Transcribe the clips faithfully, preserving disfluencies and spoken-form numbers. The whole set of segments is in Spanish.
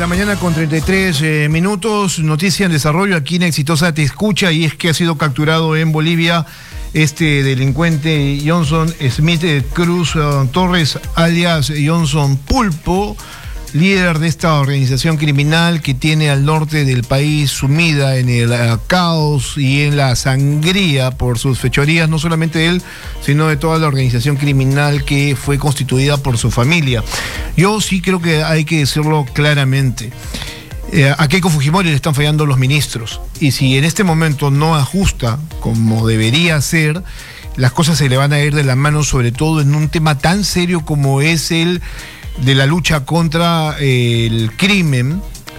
la mañana con treinta y tres eh, minutos, noticia en desarrollo aquí en Exitosa Te Escucha, y es que ha sido capturado en Bolivia este delincuente Johnson Smith eh, Cruz uh, Torres, alias Johnson Pulpo, líder de esta organización criminal que tiene al norte del país sumida en el uh, caos y en la sangría por sus fechorías, no solamente de él, sino de toda la organización criminal que fue constituida por su familia. Yo sí creo que hay que decirlo claramente. Eh, a Keiko Fujimori le están fallando los ministros, y si en este momento no ajusta como debería ser, las cosas se le van a ir de la mano, sobre todo en un tema tan serio como es el de la lucha contra eh, el crimen,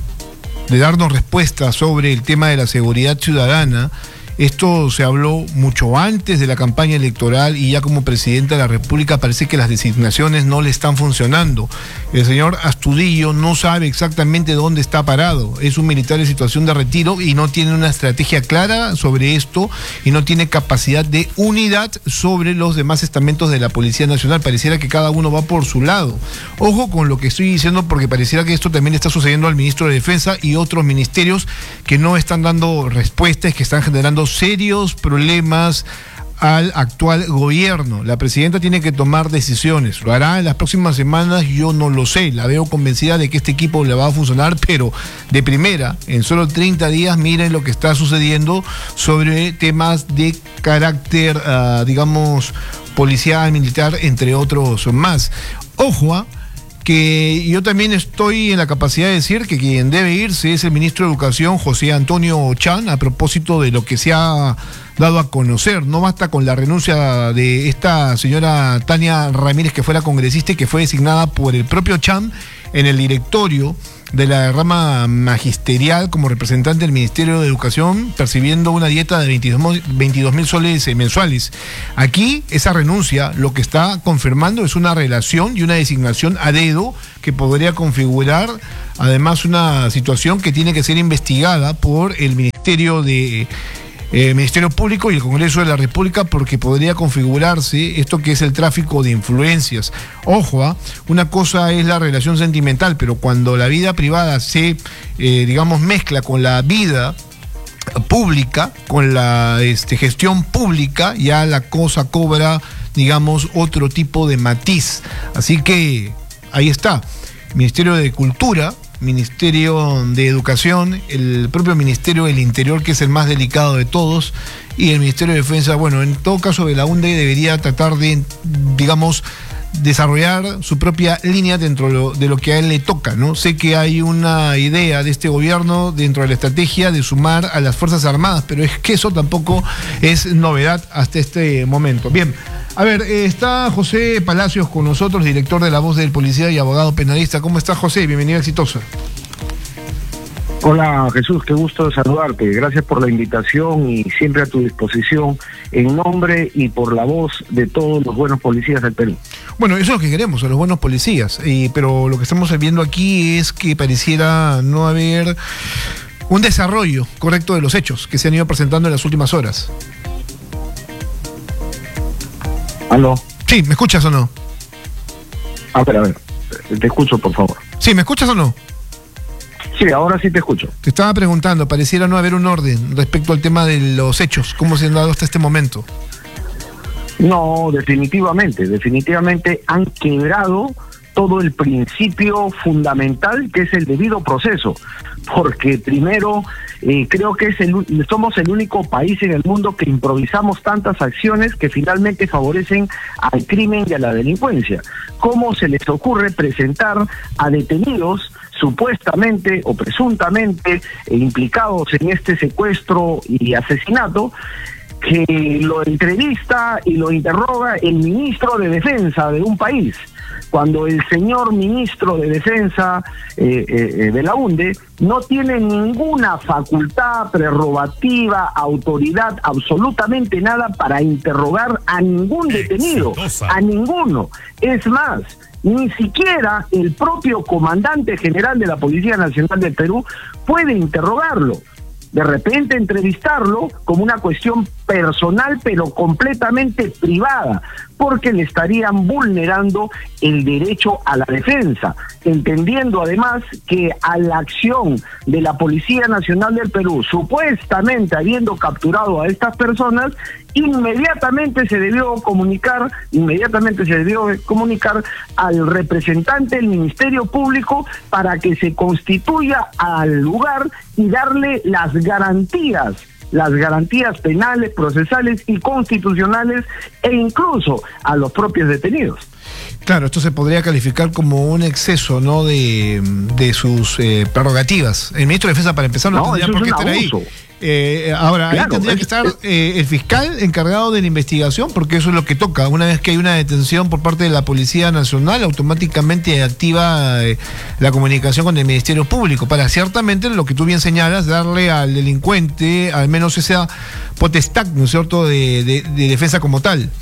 de darnos respuesta sobre el tema de la seguridad ciudadana. Esto se habló mucho antes de la campaña electoral, y ya como presidente de la República parece que las designaciones no le están funcionando. El señor Astudillo no sabe exactamente dónde está parado. Es un militar en situación de retiro y no tiene una estrategia clara sobre esto, y no tiene capacidad de unidad sobre los demás estamentos de la Policía Nacional. Pareciera que cada uno va por su lado. Ojo con lo que estoy diciendo, porque pareciera que esto también está sucediendo al ministro de Defensa y otros ministerios que no están dando respuestas, que están generando serios problemas al actual gobierno. La presidenta tiene que tomar decisiones. ¿Lo hará en las próximas semanas? Yo no lo sé. La veo convencida de que este equipo le va a funcionar, pero de primera, en solo treinta días, miren lo que está sucediendo sobre temas de carácter, uh, digamos, policial, militar, entre otros más. Ojo, ¿eh? que yo también estoy en la capacidad de decir que quien debe irse es el ministro de Educación, José Antonio Chan, a propósito de lo que se ha dado a conocer. No basta con la renuncia de esta señora Tania Ramírez, que fue la congresista y que fue designada por el propio Chan en el directorio de la rama magisterial como representante del Ministerio de Educación, percibiendo una dieta de veintidós mil soles mensuales. Aquí, esa renuncia lo que está confirmando es una relación y una designación a dedo que podría configurar además una situación que tiene que ser investigada por el Ministerio de Eh, Ministerio Público y el Congreso de la República, porque podría configurarse esto que es el tráfico de influencias. Ojo, ¿eh? una cosa es la relación sentimental, pero cuando la vida privada se, eh, digamos, mezcla con la vida pública, con la este, gestión pública, ya la cosa cobra, digamos, otro tipo de matiz. Así que ahí está, Ministerio de Cultura, Ministerio de Educación, el propio Ministerio del Interior, que es el más delicado de todos, y el Ministerio de Defensa. Bueno, en todo caso, Belaunde debería tratar de, digamos, desarrollar su propia línea dentro de lo, de lo que a él le toca, ¿no? Sé que hay una idea de este gobierno dentro de la estrategia de sumar a las Fuerzas Armadas, pero es que eso tampoco es novedad hasta este momento. Bien, a ver, eh, está José Palacios con nosotros, director de La Voz del Policía y abogado penalista. ¿Cómo está, José? Bienvenido a Exitosa. Hola, Jesús, qué gusto saludarte. Gracias por la invitación y siempre a tu disposición, en nombre y por la voz de todos los buenos policías del Perú. Bueno, eso es lo que queremos, a los buenos policías, eh, pero lo que estamos viendo aquí es que pareciera no haber un desarrollo correcto de los hechos que se han ido presentando en las últimas horas. ¿Aló? Sí, ¿me escuchas o no? A ver, a ver, te escucho, por favor. Sí, ¿me escuchas o no? Sí, ahora sí te escucho. Te estaba preguntando, pareciera no haber un orden respecto al tema de los hechos, ¿cómo se han dado hasta este momento? No, definitivamente, definitivamente han quebrado todo el principio fundamental que es el debido proceso, porque primero eh, creo que es el, somos el único país en el mundo que improvisamos tantas acciones que finalmente favorecen al crimen y a la delincuencia. ¿Cómo se les ocurre presentar a detenidos supuestamente o presuntamente eh, implicados en este secuestro y asesinato, que lo entrevista y lo interroga el ministro de Defensa de un país, cuando el señor ministro de Defensa, eh, eh, Belaunde, no tiene ninguna facultad, prerrogativa, autoridad, absolutamente nada para interrogar a ningún detenido, a ninguno. Es más, ni siquiera el propio comandante general de la Policía Nacional del Perú puede interrogarlo. De repente entrevistarlo como una cuestión personal, pero completamente privada, porque le estarían vulnerando el derecho a la defensa, entendiendo además que a la acción de la Policía Nacional del Perú, supuestamente habiendo capturado a estas personas, inmediatamente se debió comunicar, inmediatamente se debió comunicar al representante del Ministerio Público para que se constituya al lugar y darle las garantías, las garantías penales, procesales y constitucionales, e incluso a los propios detenidos. Claro, esto se podría calificar como un exceso, ¿no?, de, de sus eh, prerrogativas. El ministro de Defensa, para empezar, no, no tendría por qué estar ahí. Eh, ahora, claro, ahí tendría es, que estar eh, el fiscal encargado de la investigación, porque eso es lo que toca. Una vez que hay una detención por parte de la Policía Nacional, automáticamente activa eh, la comunicación con el Ministerio Público, para ciertamente, lo que tú bien señalas, darle al delincuente al menos esa potestad, ¿no es cierto?, de, de, de defensa como tal.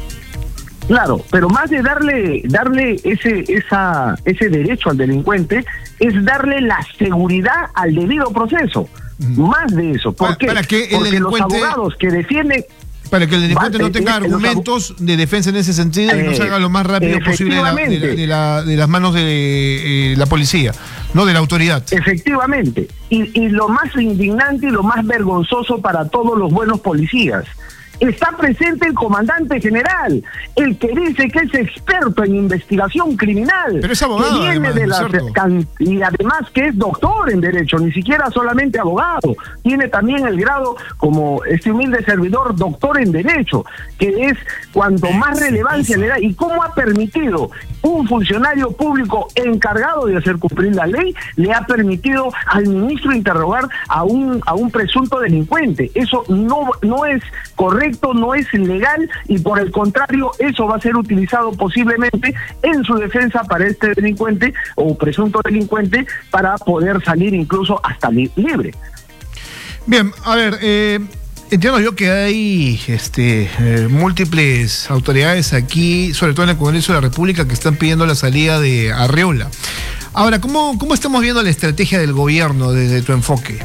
Claro, pero más de darle darle ese esa ese derecho al delincuente, es darle la seguridad al debido proceso. Mm. Más de eso. ¿Por qué? Para que el Porque delincuente, los abogados que defienden... Para que el delincuente no tenga argumentos de defensa en ese sentido eh, y no salga lo más rápido posible de, la, de, la, de, la, de las manos de eh, la policía, no de la autoridad. Efectivamente. Y, y lo más indignante y lo más vergonzoso para todos los buenos policías, está presente el comandante general, el que dice que es experto en investigación criminal. Pero es abogado, que viene además, de la, ¿cierto? can, y además que es doctor en Derecho, ni siquiera solamente abogado. Tiene también el grado, como este humilde servidor, doctor en Derecho, que es cuanto más relevancia le da. ¿Y cómo ha permitido un funcionario público encargado de hacer cumplir la ley, le ha permitido al ministro interrogar a un, a un presunto delincuente? Eso no, no es correcto, no es legal, y por el contrario, eso va a ser utilizado posiblemente en su defensa para este delincuente o presunto delincuente, para poder salir incluso hasta li libre. Bien, a ver, eh, entiendo yo que hay este, eh, múltiples autoridades aquí, sobre todo en el Congreso de la República, que están pidiendo la salida de Arreola. Ahora, ¿cómo, cómo estamos viendo la estrategia del gobierno desde tu enfoque?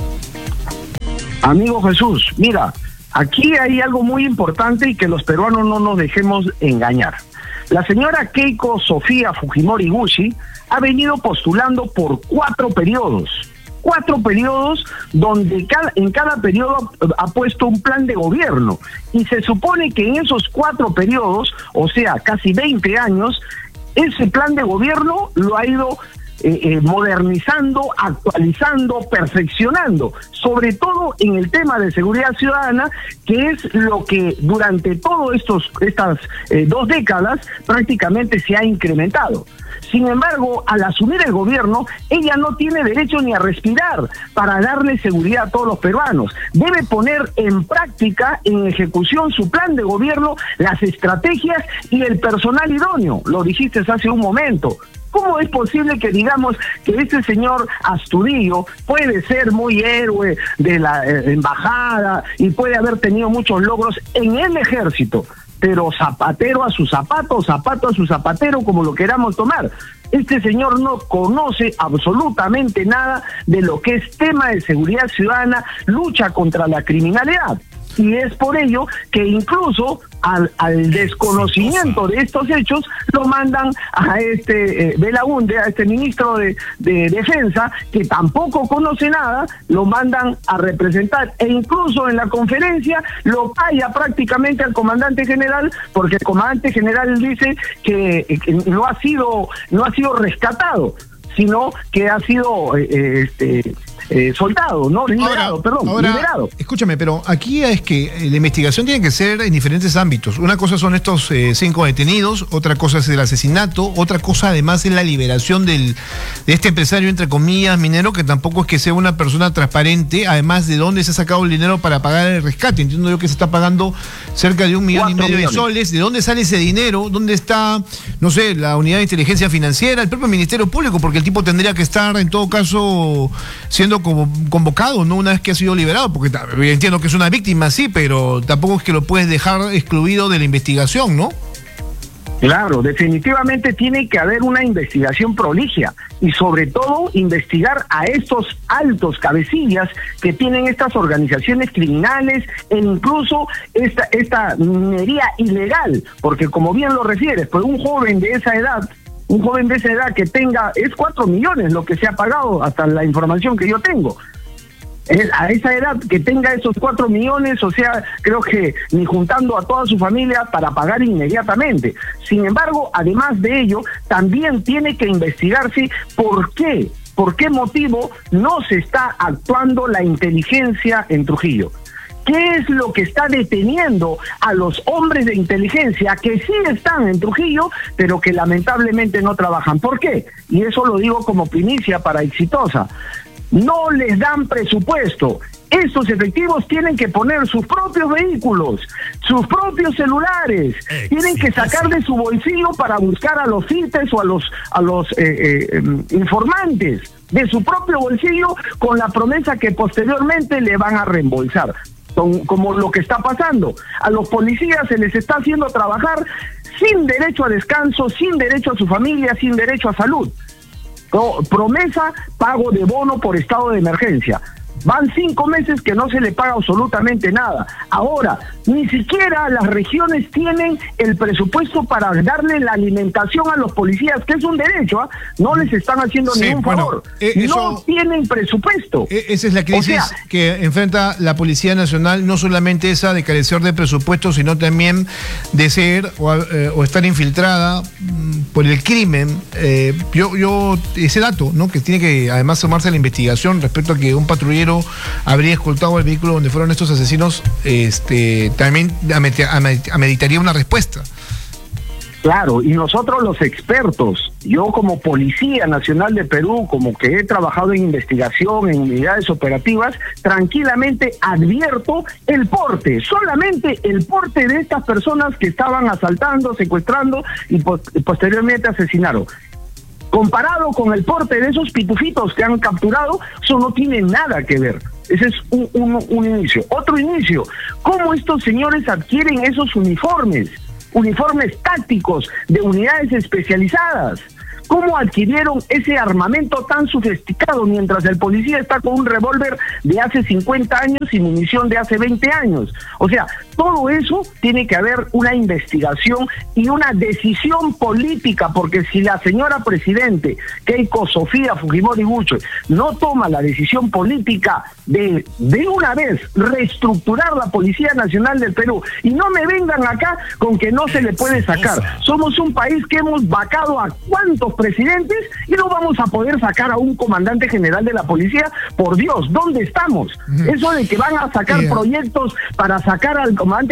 Amigo Jesús, mira, aquí hay algo muy importante y que los peruanos no nos dejemos engañar. La señora Keiko Sofía Fujimori Gushi ha venido postulando por cuatro periodos. Cuatro periodos donde cada, en cada periodo ha puesto un plan de gobierno. Y se supone que en esos cuatro periodos, o sea, casi veinte años, ese plan de gobierno lo ha ido Eh, eh, modernizando, actualizando, perfeccionando, sobre todo en el tema de seguridad ciudadana, que es lo que durante todas estas eh, dos décadas prácticamente se ha incrementado. Sin embargo, al asumir el gobierno, ella no tiene derecho ni a respirar para darle seguridad a todos los peruanos. Debe poner en práctica, en ejecución, su plan de gobierno, las estrategias y el personal idóneo. Lo dijiste hace un momento. ¿Cómo es posible que digamos que este señor Astudillo puede ser muy héroe de la eh, embajada y puede haber tenido muchos logros en el ejército, pero zapatero a su zapato, zapato a su zapatero, como lo queramos tomar? Este señor no conoce absolutamente nada de lo que es tema de seguridad ciudadana, lucha contra la criminalidad. Y es por ello que incluso al, al desconocimiento de estos hechos lo mandan a este eh, Belaunde, a este ministro de, de Defensa, que tampoco conoce nada, lo mandan a representar, e incluso en la conferencia lo calla prácticamente al comandante general, porque el comandante general dice que, que no ha sido no ha sido rescatado, sino que ha sido eh, este Eh, soldado, no liberado, ahora, perdón, ahora, liberado. Escúchame, pero aquí es que la investigación tiene que ser en diferentes ámbitos. Una cosa son estos eh, cinco detenidos, otra cosa es el asesinato, otra cosa además es la liberación del, de este empresario, entre comillas, minero, que tampoco es que sea una persona transparente, además de dónde se ha sacado el dinero para pagar el rescate. Entiendo yo que se está pagando cerca de un millón y medio millones. de soles. ¿De dónde sale ese dinero? ¿Dónde está, no sé, la unidad de inteligencia financiera, el propio Ministerio Público? Porque el tipo tendría que estar, en todo caso, siendo como convocado, ¿no? Una vez que ha sido liberado, porque entiendo que es una víctima, sí, pero tampoco es que lo puedes dejar excluido de la investigación, ¿no? Claro, definitivamente tiene que haber una investigación proligia y sobre todo investigar a estos altos cabecillas que tienen estas organizaciones criminales e incluso esta, esta minería ilegal, porque como bien lo refieres, pues un joven de esa edad, un joven de esa edad que tenga, es cuatro millones lo que se ha pagado hasta la información que yo tengo. A esa edad que tenga esos cuatro millones, o sea, creo que ni juntando a toda su familia para pagar inmediatamente. Sin embargo, además de ello, también tiene que investigarse por qué, por qué motivo no se está actuando la inteligencia en Trujillo. ¿Qué es lo que está deteniendo a los hombres de inteligencia que sí están en Trujillo, pero que lamentablemente no trabajan? ¿Por qué? Y eso lo digo como primicia para Exitosa. No les dan presupuesto. Estos efectivos tienen que poner sus propios vehículos, sus propios celulares, Exitosa. Tienen que sacar de su bolsillo para buscar a los CITES o a los, a los eh, eh, informantes de su propio bolsillo con la promesa que posteriormente le van a reembolsar. Como lo que está pasando. A los policías se les está haciendo trabajar sin derecho a descanso, sin derecho a su familia, sin derecho a salud. Promesa, pago de bono por estado de emergencia. Van cinco meses que no se le paga absolutamente nada. Ahora, ni siquiera las regiones tienen el presupuesto para darle la alimentación a los policías, que es un derecho, ¿eh? No les están haciendo sí, ningún bueno, favor. Eh, eso, no tienen presupuesto. Eh, esa es la crisis o sea, que enfrenta la Policía Nacional, no solamente esa de carecer de presupuesto, sino también de ser o, eh, o estar infiltrada mm, por el crimen. Eh, yo, yo, ese dato, ¿no? Que tiene que además sumarse a la investigación respecto a que un patrullero habría escoltado el vehículo donde fueron estos asesinos, este también ameritaría una respuesta. Claro, y nosotros los expertos, yo como Policía Nacional de Perú, como que he trabajado en investigación, en unidades operativas, tranquilamente advierto el porte, solamente el porte de estas personas que estaban asaltando, secuestrando y po- posteriormente asesinaron. Comparado con el porte de esos pitufitos que han capturado, eso no tiene nada que ver. Ese es un, un, un inicio. Otro inicio, ¿cómo estos señores adquieren esos uniformes? Uniformes tácticos de unidades especializadas. ¿Cómo adquirieron ese armamento tan sofisticado mientras el policía está con un revólver de hace cincuenta años y munición de hace veinte años? O sea, todo eso tiene que haber una investigación y una decisión política, porque si la señora presidente Keiko Sofía Fujimori Buche no toma la decisión política de de una vez reestructurar la Policía Nacional del Perú, y no me vengan acá con que no se le puede sacar. Somos un país que hemos vacado a cuántos presidentes y no vamos a poder sacar a un comandante general de la policía. Por Dios, ¿dónde estamos? Uh-huh. Eso de que van a sacar yeah. proyectos para sacar al comandante